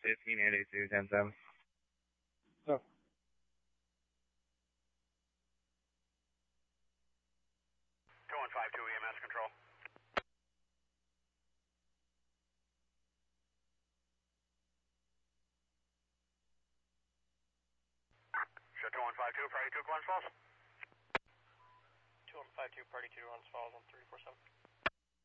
1582, 10-7. So. 2152 EMS control. Show 2152, party 2 Glens Falls. 2152, party 2 Glens Falls on 347.